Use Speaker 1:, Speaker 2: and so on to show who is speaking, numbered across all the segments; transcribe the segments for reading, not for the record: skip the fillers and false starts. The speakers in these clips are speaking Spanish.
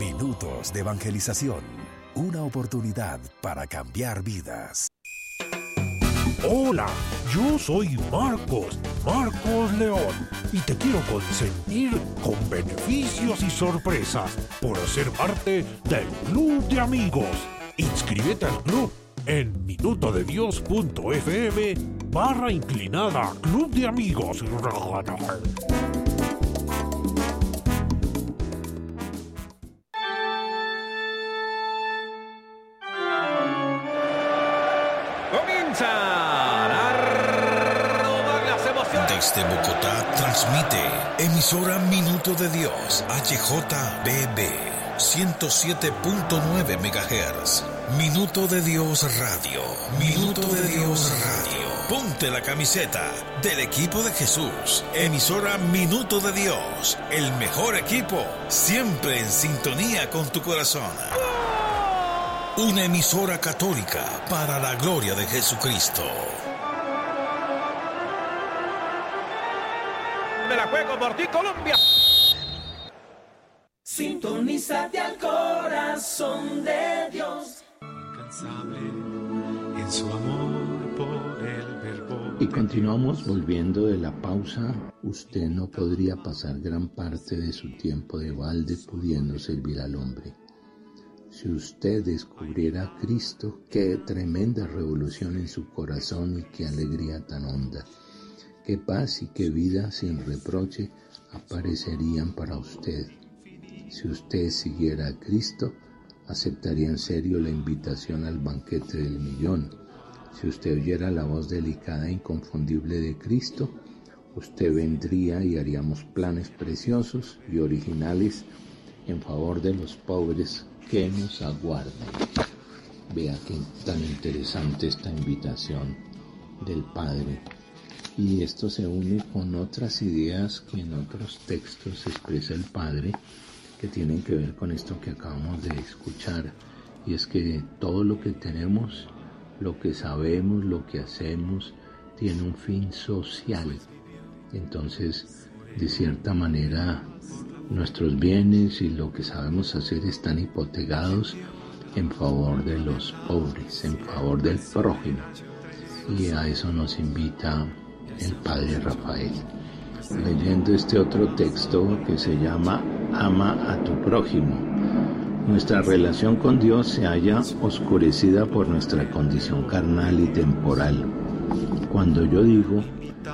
Speaker 1: Minutos de evangelización. Una oportunidad para cambiar vidas.
Speaker 2: Hola, yo soy Marcos León, y te quiero consentir con beneficios y sorpresas por ser parte del Club de Amigos. Inscríbete al club en minutodedios.fm/Club de Amigos.
Speaker 3: Desde Bogotá transmite emisora Minuto de Dios HJBB 107.9 MHz. Minuto de Dios Radio. Minuto de Dios Radio. Ponte la camiseta del equipo de Jesús. Emisora Minuto de Dios. El mejor equipo, siempre en sintonía con tu corazón. Una emisora católica para la gloria de Jesucristo.
Speaker 4: Me la juego por ti, Colombia.
Speaker 5: Sintonízate al corazón de Dios.
Speaker 6: Incansable en su amor por el verbo.
Speaker 7: Y continuamos volviendo de la pausa. Usted no podría pasar gran parte de su tiempo de balde pudiendo servir al hombre. Si usted descubriera a Cristo, qué tremenda revolución en su corazón y qué alegría tan honda. Qué paz y qué vida sin reproche aparecerían para usted. Si usted siguiera a Cristo, aceptaría en serio la invitación al banquete del millón. Si usted oyera la voz delicada e inconfundible de Cristo, usted vendría y haríamos planes preciosos y originales en favor de los pobres que nos aguardan. Vea qué tan interesante esta invitación del Padre. Y esto se une con otras ideas que en otros textos expresa el Padre, que tienen que ver con esto que acabamos de escuchar. Y es que todo lo que tenemos, lo que sabemos, lo que hacemos, tiene un fin social. Entonces, de cierta manera, nuestros bienes y lo que sabemos hacer están hipotecados en favor de los pobres, en favor del prójimo. Y a eso nos invita el Padre Rafael, leyendo este otro texto que se llama Ama a tu prójimo. Nuestra relación con Dios se halla oscurecida por nuestra condición carnal y temporal. Cuando yo digo,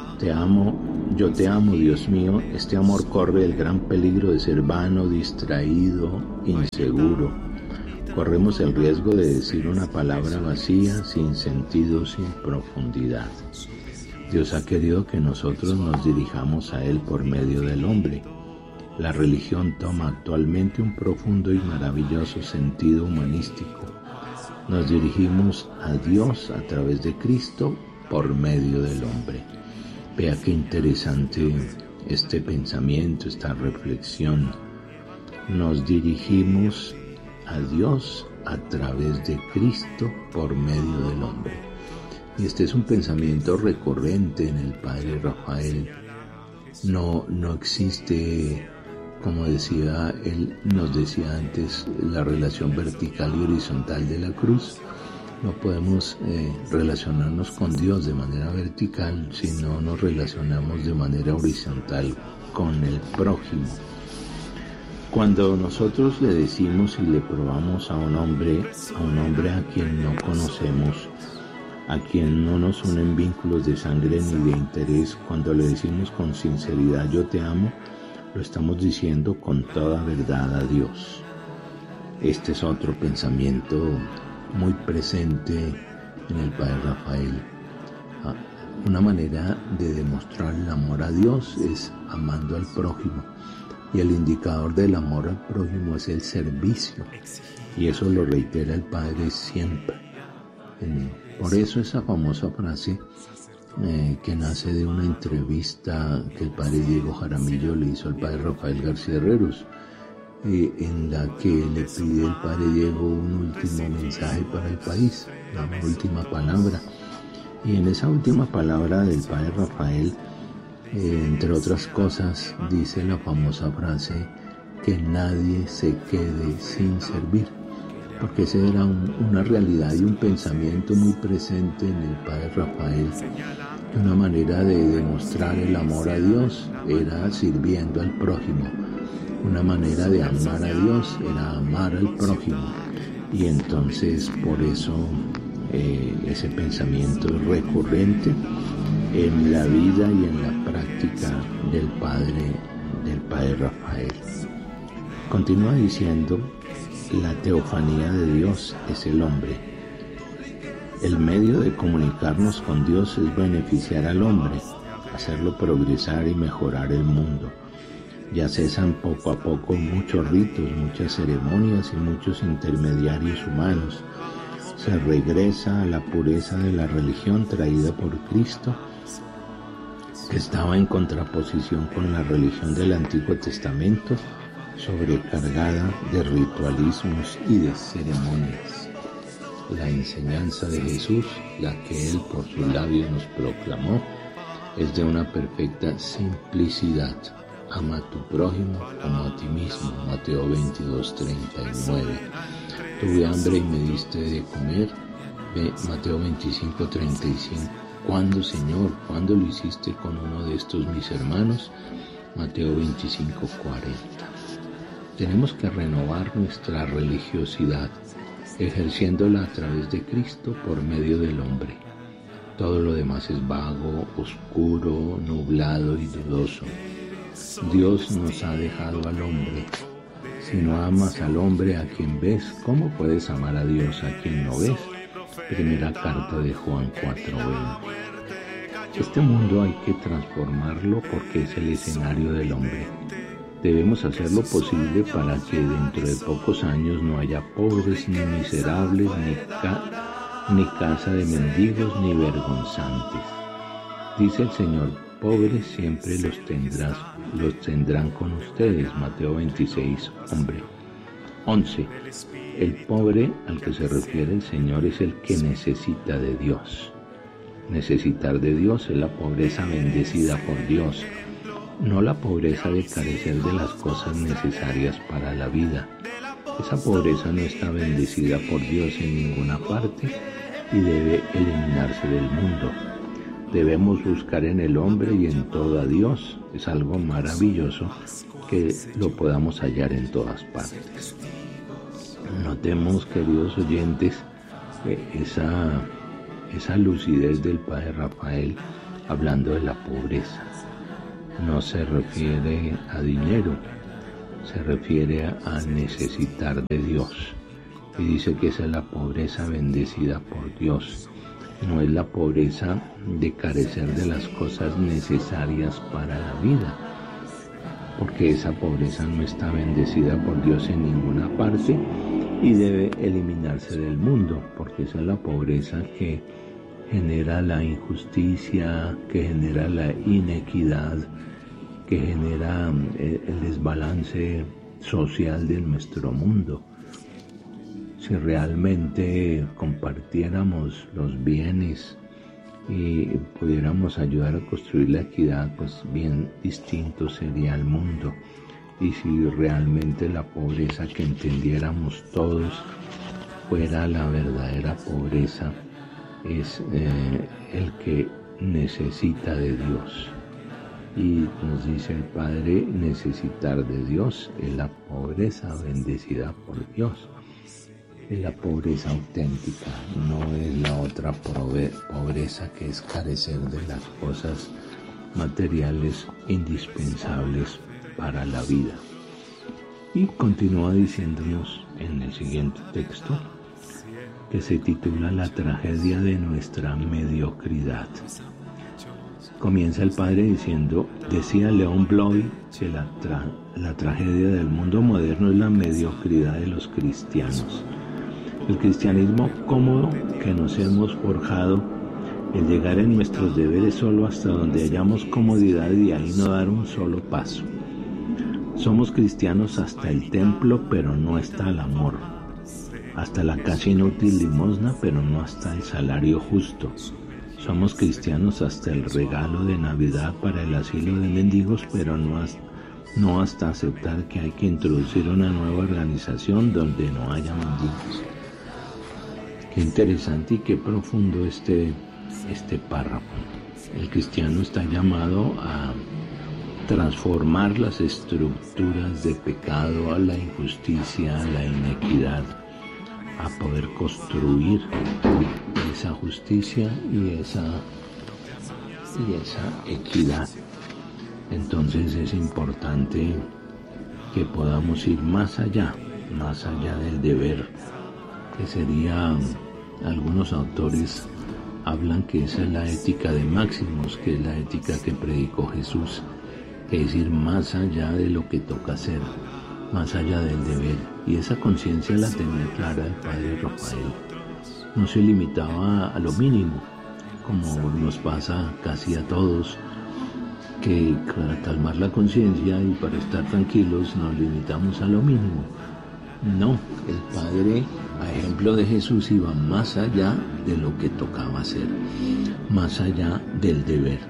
Speaker 7: yo te amo, Dios mío, este amor corre el gran peligro de ser vano, distraído, inseguro. Corremos el riesgo de decir una palabra vacía, sin sentido, sin profundidad. Dios ha querido que nosotros nos dirijamos a Él por medio del hombre. La religión toma actualmente un profundo y maravilloso sentido humanístico. Nos dirigimos a Dios a través de Cristo por medio del hombre. Vea qué interesante este pensamiento, esta reflexión. Nos dirigimos a Dios a través de Cristo por medio del hombre. Y este es un pensamiento recurrente en el Padre Rafael. No existe, como decía él, nos decía antes, la relación vertical y horizontal de la cruz. No podemos relacionarnos con Dios de manera vertical si no nos relacionamos de manera horizontal con el prójimo. Cuando nosotros le decimos y le probamos a un hombre a quien no conocemos, a quien no nos unen vínculos de sangre ni de interés, cuando le decimos con sinceridad yo te amo, lo estamos diciendo con toda verdad a Dios. Este es otro pensamiento muy presente en el Padre Rafael. Una manera de demostrar el amor a Dios es amando al prójimo. Y el indicador del amor al prójimo es el servicio. Y eso lo reitera el Padre siempre. Por eso esa famosa frase que nace de una entrevista que el Padre Diego Jaramillo le hizo al Padre Rafael García Herreros, en la que le pide el Padre Diego un último mensaje para el país, la última palabra. Y en esa última palabra del Padre Rafael, entre otras cosas, dice la famosa frase que nadie se quede sin servir, porque esa era una realidad y un pensamiento muy presente en el padre Rafael. Una manera de demostrar el amor a Dios era sirviendo al prójimo. Una manera de amar a Dios era amar al prójimo. Y entonces por eso ese pensamiento es recurrente en la vida y en la práctica del padre Rafael. Continúa diciendo: la teofanía de Dios es el hombre. El medio de comunicarnos con Dios es beneficiar al hombre, hacerlo progresar y mejorar el mundo. Ya cesan poco a poco muchos ritos, muchas ceremonias y muchos intermediarios humanos. Se regresa a la pureza de la religión traída por Cristo, que estaba en contraposición con la religión del Antiguo Testamento, sobrecargada de ritualismos y de ceremonias. La enseñanza de Jesús, la que Él por sus labios nos proclamó, es de una perfecta simplicidad. Ama a tu prójimo como a ti mismo. Mateo 22:39. Tuve hambre y me diste de comer. Mateo 25:35. ¿Cuándo, Señor? ¿Cuándo lo hiciste con uno de estos mis hermanos? Mateo 25:40. Tenemos que renovar nuestra religiosidad, ejerciéndola a través de Cristo por medio del hombre. Todo lo demás es vago, oscuro, nublado y dudoso. Dios nos ha dejado al hombre. Si no amas al hombre a quien ves, ¿cómo puedes amar a Dios a quien no ves? Primera carta de Juan 4:20. Este mundo hay que transformarlo porque es el escenario del hombre. Debemos hacer lo posible para que dentro de pocos años no haya pobres ni miserables, ni casa de mendigos, ni vergonzantes. Dice el Señor: pobres siempre los tendrán con ustedes. Mateo 26:11. El pobre al que se refiere el Señor es el que necesita de Dios. Necesitar de Dios es la pobreza bendecida por Dios, no la pobreza de carecer de las cosas necesarias para la vida. Esa pobreza no está bendecida por Dios en ninguna parte y debe eliminarse del mundo. Debemos buscar en el hombre y en todo a Dios. Es algo maravilloso que lo podamos hallar en todas partes. Notemos, queridos oyentes, esa lucidez del padre Rafael hablando de la pobreza. No se refiere a dinero, se refiere a necesitar de Dios. Y dice que esa es la pobreza bendecida por Dios. No es la pobreza de carecer de las cosas necesarias para la vida, porque esa pobreza no está bendecida por Dios en ninguna parte y debe eliminarse del mundo, porque esa es la pobreza que genera la injusticia, que genera la inequidad, que genera el desbalance social de nuestro mundo. Si realmente compartiéramos los bienes y pudiéramos ayudar a construir la equidad, pues bien distinto sería el mundo. Y si realmente la pobreza que entendiéramos todos fuera la verdadera pobreza, es el que necesita de Dios. Y nos dice el Padre, necesitar de Dios es la pobreza bendecida por Dios. Es la pobreza auténtica, no es la otra pobreza que es carecer de las cosas materiales indispensables para la vida. Y continúa diciéndonos en el siguiente texto, que se titula La tragedia de nuestra mediocridad. Comienza el Padre diciendo: decía León Bloy que la tragedia del mundo moderno es la mediocridad de los cristianos. El cristianismo cómodo que nos hemos forjado, el llegar en nuestros deberes solo hasta donde hayamos comodidad y de ahí no dar un solo paso. Somos cristianos hasta el templo, pero no hasta el amor. Hasta la casi inútil limosna, pero no hasta el salario justo. Somos cristianos hasta el regalo de Navidad para el asilo de mendigos, pero no hasta aceptar que hay que introducir una nueva organización donde no haya mendigos. Qué interesante y qué profundo este párrafo. El cristiano está llamado a transformar las estructuras de pecado, a la injusticia, a la inequidad, a poder construir esa justicia y esa equidad. Entonces es importante que podamos ir más allá del deber, que sería, algunos autores hablan que esa es la ética de Máximos, que es la ética que predicó Jesús, es ir más allá de lo que toca hacer, más allá del deber. Y esa conciencia la tenía clara el padre Rafael. No se limitaba a lo mínimo, como nos pasa casi a todos, que para calmar la conciencia y para estar tranquilos nos limitamos a lo mínimo. No, el padre, a ejemplo de Jesús, iba más allá de lo que tocaba hacer, más allá del deber,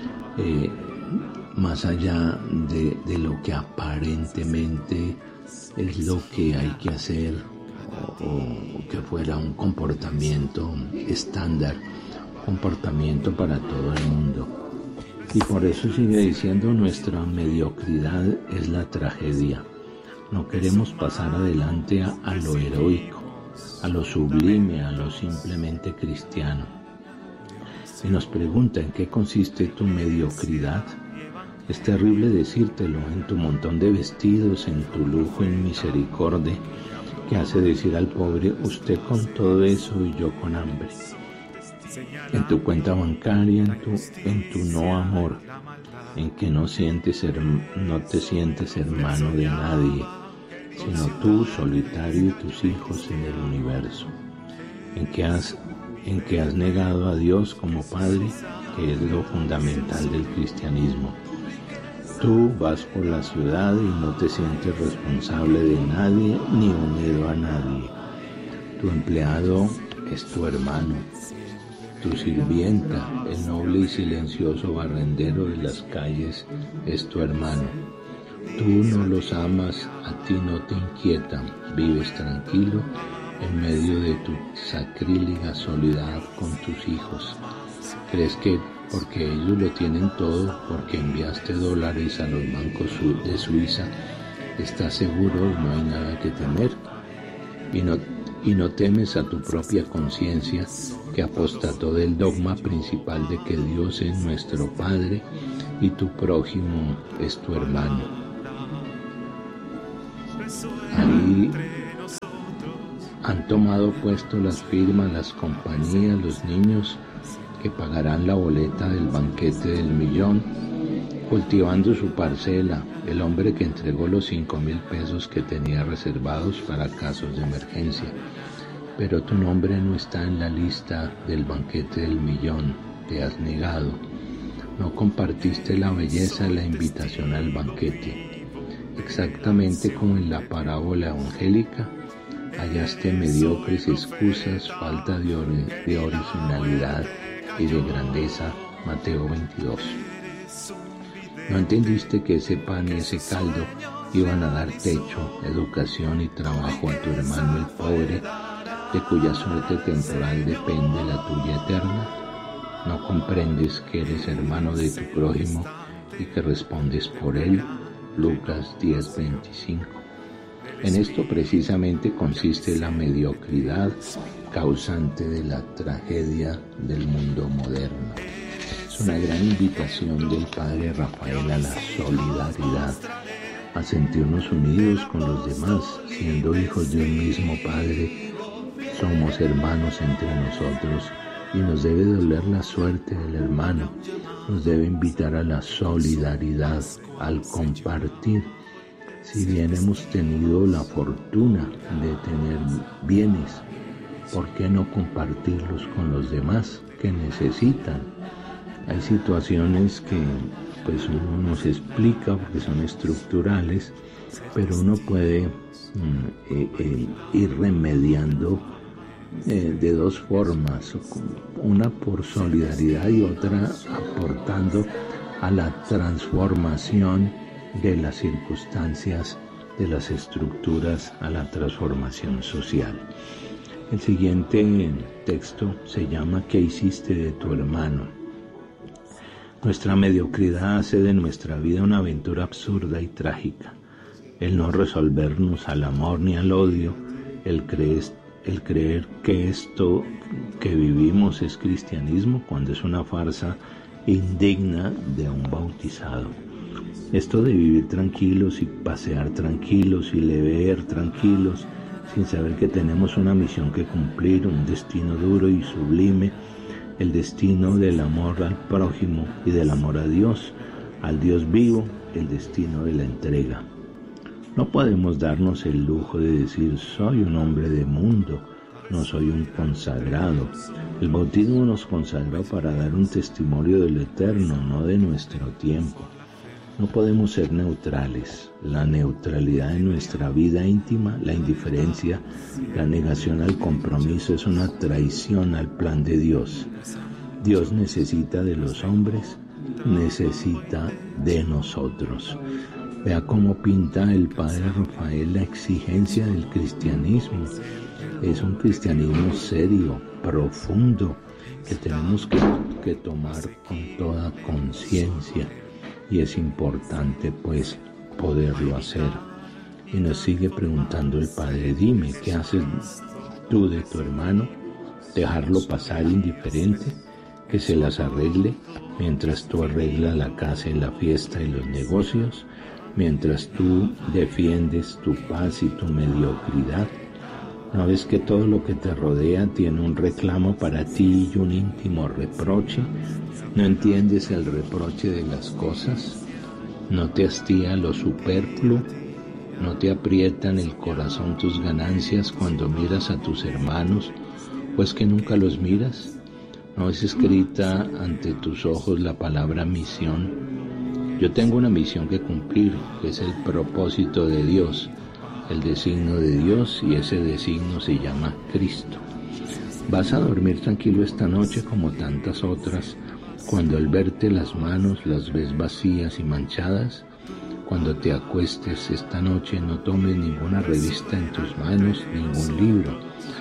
Speaker 7: más allá de lo que aparentemente es lo que hay que hacer, o que fuera un comportamiento estándar, comportamiento para todo el mundo. Y por eso sigue diciendo, nuestra mediocridad es la tragedia. No queremos pasar adelante a lo heroico, a lo sublime, a lo simplemente cristiano. Y nos pregunta, ¿en qué consiste tu mediocridad? Es terrible decírtelo, en tu montón de vestidos, en tu lujo, en misericordia, que hace decir al pobre, usted con todo eso y yo con hambre. En tu cuenta bancaria, en tu no amor, en que no te sientes hermano de nadie, sino tú solitario y tus hijos en el universo, en que has negado a Dios como Padre, que es lo fundamental del cristianismo. Tú vas por la ciudad y no te sientes responsable de nadie ni unido a nadie. Tu empleado es tu hermano. Tu sirvienta, el noble y silencioso barrendero de las calles, es tu hermano. Tú no los amas, a ti no te inquietan, vives tranquilo en medio de tu sacrílega soledad con tus hijos. Crees que porque ellos lo tienen todo, porque enviaste dólares a los bancos de Suiza, estás seguro, no hay nada que temer. Y no temes a tu propia conciencia, que apostató del dogma principal de que Dios es nuestro Padre y tu prójimo es tu hermano. Ahí han tomado puesto las firmas, las compañías, los niños que pagarán la boleta del banquete del millón, cultivando su parcela, el hombre que entregó los 5,000 pesos que tenía reservados para casos de emergencia. Pero tu nombre no está en la lista del banquete del millón, te has negado. No compartiste la belleza de la invitación al banquete. Exactamente como en la parábola evangélica, hallaste mediocres excusas, falta de originalidad y de grandeza. Mateo 22. No entendiste que ese pan y ese caldo iban a dar techo, educación y trabajo a tu hermano el pobre, de cuya suerte temporal depende la tuya eterna. No comprendes que eres hermano de tu prójimo y que respondes por él. Lucas 10:25. En esto precisamente consiste la mediocridad causante de la tragedia del mundo moderno. Es una gran invitación del padre Rafael a la solidaridad, a sentirnos unidos con los demás, siendo hijos de un mismo Padre. Somos hermanos entre nosotros y nos debe doler la suerte del hermano, nos debe invitar a la solidaridad, al compartir. Si bien hemos tenido la fortuna de tener bienes, ¿por qué no compartirlos con los demás que necesitan? Hay situaciones que pues uno nos explica porque son estructurales, pero uno puede ir remediando de dos formas, una por solidaridad y otra aportando a la transformación de las circunstancias, de las estructuras a la transformación social. El siguiente texto se llama ¿Qué hiciste de tu hermano? Nuestra mediocridad hace de nuestra vida una aventura absurda y trágica. El no resolvernos al amor ni al odio, el creer que esto que vivimos es cristianismo cuando es una farsa indigna de un bautizado. Esto de vivir tranquilos y pasear tranquilos y leer tranquilos sin saber que tenemos una misión que cumplir, un destino duro y sublime, el destino del amor al prójimo y del amor a Dios, al Dios vivo, el destino de la entrega. No podemos darnos el lujo de decir soy un hombre de mundo, no soy un consagrado. El bautismo nos consagró para dar un testimonio de lo eterno, no de nuestro tiempo. No podemos ser neutrales. La neutralidad de nuestra vida íntima, la indiferencia, la negación al compromiso es una traición al plan de Dios. Dios necesita de los hombres, necesita de nosotros. Vea cómo pinta el padre Rafael la exigencia del cristianismo. Es un cristianismo serio, profundo, que tenemos que tomar con toda conciencia. Y es importante pues poderlo hacer. Y nos sigue preguntando el Padre, dime, ¿qué haces tú de tu hermano? ¿Dejarlo pasar indiferente? ¿Que se las arregle mientras tú arreglas la casa y la fiesta y los negocios? Mientras tú defiendes tu paz y tu mediocridad. ¿No ves que todo lo que te rodea tiene un reclamo para ti y un íntimo reproche? ¿No entiendes el reproche de las cosas? ¿No te hastía lo superfluo? ¿No te aprietan el corazón tus ganancias cuando miras a tus hermanos? ¿O es que nunca los miras? ¿No es escrita ante tus ojos la palabra misión? Yo tengo una misión que cumplir, que es el propósito de Dios, el designio de Dios, y ese designio se llama Cristo. ¿Vas a dormir tranquilo esta noche como tantas otras, cuando al verte las manos las ves vacías y manchadas? Cuando te acuestes esta noche no tomes ninguna revista en tus manos, ningún libro.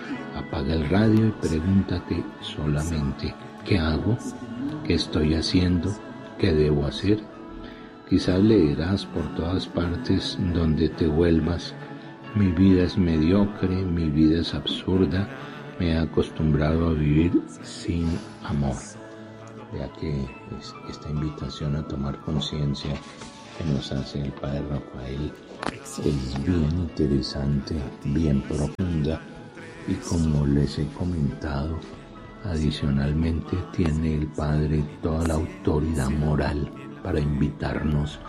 Speaker 7: Apaga el radio y pregúntate solamente, ¿qué hago? ¿Qué estoy haciendo? ¿Qué debo hacer? Quizás leerás por todas partes donde te vuelvas, mi vida es mediocre, mi vida es absurda, me he acostumbrado a vivir sin amor. Vea que esta invitación a tomar conciencia que nos hace el Padre Rafael es bien interesante, bien profunda, y como les he comentado, adicionalmente tiene el Padre toda la autoridad moral para invitarnos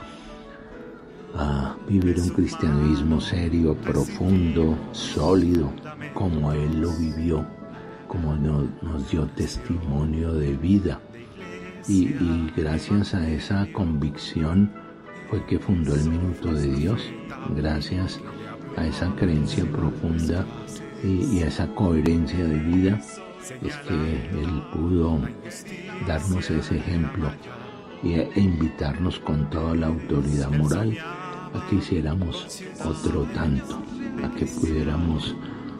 Speaker 7: a vivir un cristianismo serio, profundo, sólido, como Él lo vivió, como nos dio testimonio de vida. Y gracias a esa convicción fue que fundó el Minuto de Dios, gracias a esa creencia profunda y a esa coherencia de vida, es que Él pudo darnos ese ejemplo e invitarnos con toda la autoridad moral a que hiciéramos otro tanto, a que pudiéramos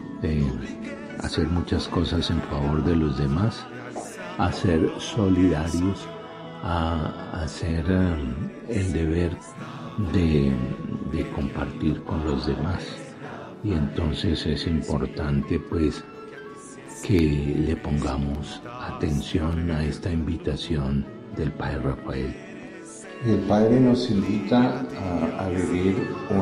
Speaker 7: hacer muchas cosas en favor de los demás, a ser solidarios, a hacer el deber de compartir con los demás. Y entonces es importante pues que le pongamos atención a esta invitación del Padre Rafael. El Padre nos invita a vivir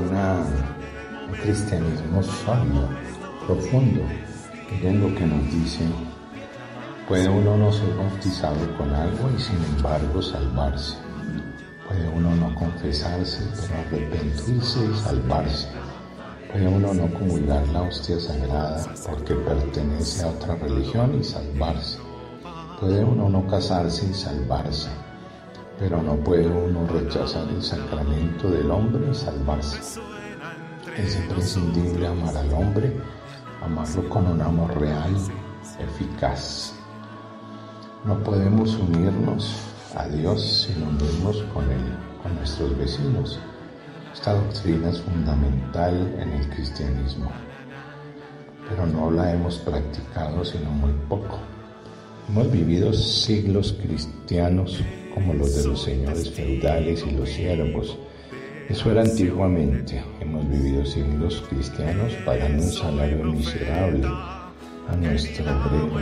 Speaker 7: un cristianismo sólido, profundo. Miren lo que nos dice: puede uno no ser bautizado con algo y sin embargo salvarse. Puede uno no confesarse, pero arrepentirse y salvarse. Puede uno no comulgar la hostia sagrada porque pertenece a otra religión y salvarse. Puede uno no casarse y salvarse, pero no puede uno rechazar el sacramento del hombre y salvarse. Es imprescindible amar al hombre, amarlo con un amor real, eficaz. No podemos unirnos a Dios sin unirnos con nuestros vecinos. Esta doctrina es fundamental en el cristianismo, pero no la hemos practicado sino muy poco. Hemos vivido siglos cristianos como los de los señores feudales y los siervos. Eso era antiguamente. Hemos vivido siglos cristianos pagando un salario miserable a nuestro obrero.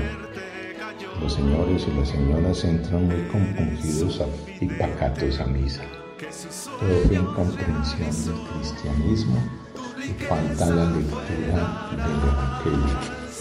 Speaker 7: Los señores y las señoras entran muy compungidos y pacatos a misa. Todo fue incomprensión del cristianismo y falta la lectura del Evangelio.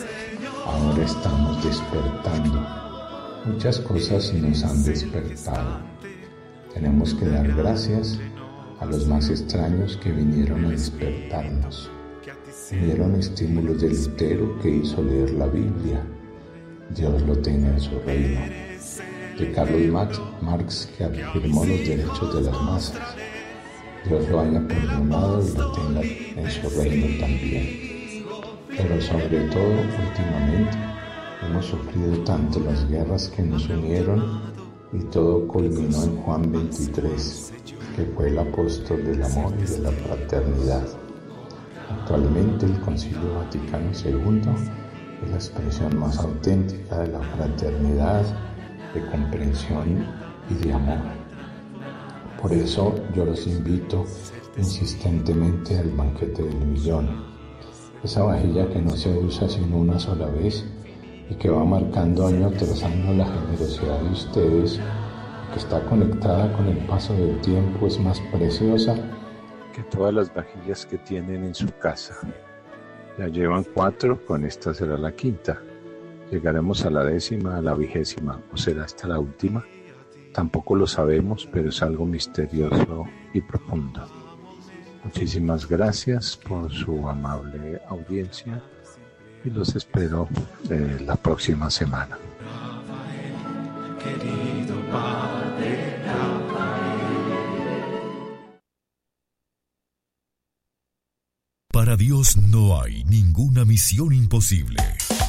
Speaker 7: Ahora estamos despertando. Muchas cosas nos han despertado. Tenemos que dar gracias a los más extraños que vinieron a despertarnos. Vinieron estímulos de Lutero, que hizo leer la Biblia. Dios lo tenga en su reino. De Carlos Marx, que afirmó los derechos de las masas. Dios lo haya perdonado y lo tenga en su reino también. Pero sobre todo, últimamente, hemos sufrido tanto las guerras que nos unieron y todo culminó en Juan 23, que fue el apóstol del amor y de la fraternidad. Actualmente el Concilio Vaticano II es la expresión más auténtica de la fraternidad, de comprensión y de amor. Por eso yo los invito insistentemente al banquete del millón, esa vajilla que no se usa sino una sola vez y que va marcando año tras año la generosidad de ustedes, que está conectada con el paso del tiempo, es más preciosa que todas las vajillas que tienen en su casa. Ya llevan 4, con esta será la 5ª. Llegaremos a la 10ª, a la 20ª, o será hasta la última. Tampoco lo sabemos, pero es algo misterioso y profundo. Muchísimas gracias por su amable audiencia y los espero la próxima semana.
Speaker 6: Querido Padre Rafael.
Speaker 1: Para Dios no hay ninguna misión imposible.